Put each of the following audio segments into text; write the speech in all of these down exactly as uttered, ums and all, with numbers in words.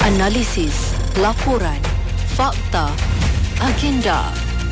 Analisis, laporan, fakta, agenda.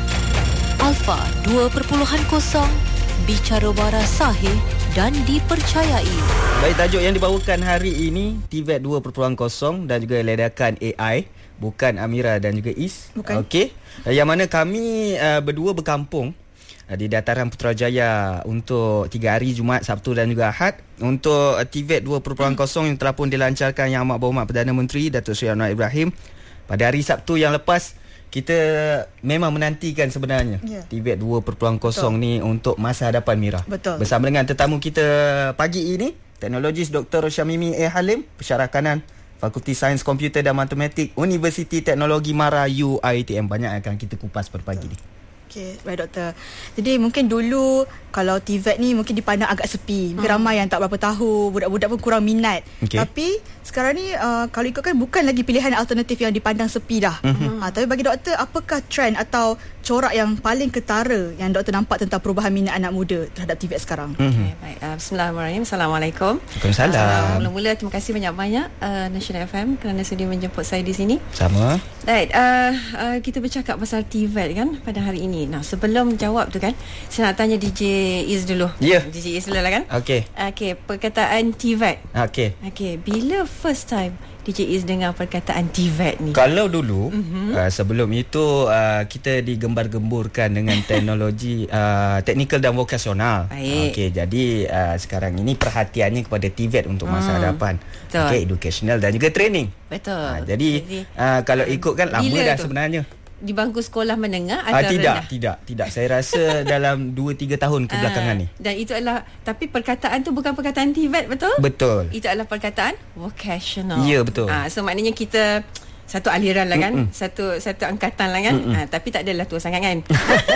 Alpha dua kosong kosong, bicara waras sahih dan dipercayai. Baik, tajuk yang dibawakan hari ini T V E T dua kosong kosong dan juga ledakan A I. Bukan Amira dan juga Is. Okey. Yang mana kami uh, berdua berkampung uh, di dataran Putrajaya untuk tiga hari, Jumaat, Sabtu dan juga Ahad. Untuk uh, T V E T dua kosong kosong yang telah pun dilancarkan Yang Amat Berhormat Perdana Menteri Datuk Seri Anwar Ibrahim pada hari Sabtu yang lepas. Kita memang menantikan sebenarnya yeah. T V E T dua kosong kosong ni untuk masa hadapan, Mira. Betul. Bersama dengan tetamu kita pagi ini, teknologis Doktor Syamimi A. Halim, Pensyarah Kanan Fakulti Sains Komputer dan Matematik Universiti Teknologi Mara U I T M. Banyak akan kita kupas pada pagi ni. Okey, baik doktor. Jadi mungkin dulu kalau T V E T ni mungkin dipandang agak sepi. Mungkin hmm. ramai yang tak berapa tahu, budak-budak pun kurang minat. Okay. Tapi sekarang ni uh, kalau ikutkan bukan lagi pilihan alternatif yang dipandang sepi dah. Hmm. Ha, tapi bagi doktor, apakah trend atau corak yang paling ketara yang doktor nampak tentang perubahan minat anak muda terhadap T V E T sekarang? Hmm. Okay, baik. Uh, Bismillahirrahmanirrahim. Assalamualaikum. Waalaikumsalam. Uh, mula-mula terima kasih banyak-banyak uh, National F M kerana sedia menjemput saya di sini. Sama. Baik, uh, uh, kita bercakap pasal T V E T kan pada hari ini. Nah, sebelum jawab tu kan, saya nak tanya D J Iz dulu. Ya. Yeah. D J Iz dulu lah kan? Okey. Okey, perkataan T V E T. Okey. Okey, bila first time D J Iz dengar perkataan T V E T ni? Kalau dulu, mm-hmm. uh, sebelum itu uh, kita digembar-gemburkan dengan teknologi uh, teknikal dan vokasional. Okey, jadi uh, sekarang ini perhatiannya kepada T V E T untuk masa hmm. hadapan. Okey, educational dan juga training. Betul. Uh, jadi, jadi uh, kalau ikutkan lama dah tu sebenarnya. Di bangku sekolah menengah atau ah, tidak, rendah? tidak, tidak. Saya rasa dalam dua tiga tahun kebelakangan ni. Dan itu adalah, tapi perkataan tu bukan perkataan T V E T, betul? Betul. Itu adalah perkataan vocational. Ya, betul. Ah, so maknanya kita satu aliran lah kan, Mm-mm. satu satu angkatan lah kan. Ah, tapi tak adalah tua sangat kan.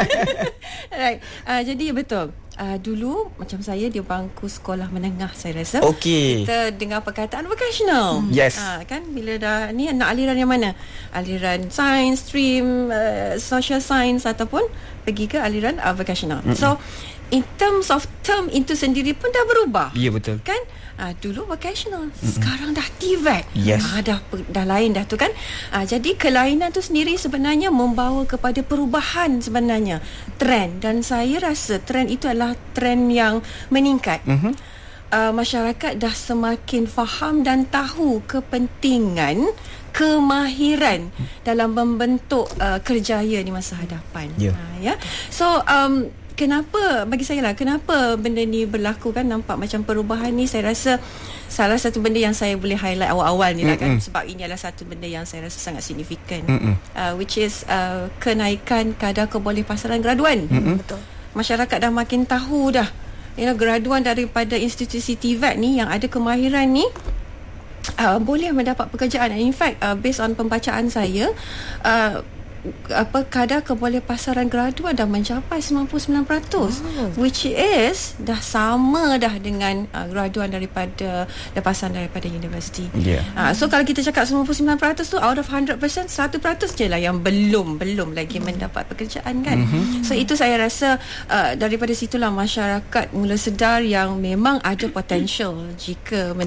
Right. Ah, jadi betul. Uh, dulu macam saya di bangku sekolah menengah, saya rasa okay. kita dengar perkataan vocational. Yes. Uh, kan bila dah ni nak aliran yang mana? Aliran science stream, uh, social science ataupun pergi ke aliran uh, vocational. Mm-hmm. So in terms of term itu sendiri pun dah berubah. Ya, betul. Kan? Ah, dulu vocational, mm-hmm. sekarang dah T V E T. Yes. Ah, dah dah lain dah tu kan. Ah, jadi kelainan tu sendiri sebenarnya membawa kepada perubahan sebenarnya trend, dan saya rasa trend itu adalah trend yang meningkat. Mm-hmm. Uh, masyarakat dah semakin faham dan tahu kepentingan kemahiran mm. dalam membentuk uh, kerjaya di masa hadapan. Yeah. Uh, ya. So um kenapa, bagi saya lah, kenapa benda ni berlaku kan, nampak macam perubahan ni, saya rasa salah satu benda yang saya boleh highlight awal-awal ni lah kan, sebab ini adalah satu benda yang saya rasa sangat signifikan, uh, which is uh, kenaikan kadar kebolehpasaran graduan. Mm-mm. Betul. Masyarakat dah makin tahu dah, you know, graduan daripada institusi T V E T ni yang ada kemahiran ni uh, boleh mendapat pekerjaan. In fact, uh, based on pembacaan saya, uh, apa kadar kebolehpasaran graduan dah mencapai sembilan puluh sembilan peratus, oh. which is dah sama dah dengan uh, graduan daripada lepasan daripada universiti. Yeah. Uh, so kalau kita cakap sembilan puluh sembilan peratus tu out of one hundred percent, satu peratus je lah yang belum belum lagi mendapat pekerjaan kan. Mm-hmm. So itu saya rasa uh, daripada situlah masyarakat mula sedar yang memang ada potential jika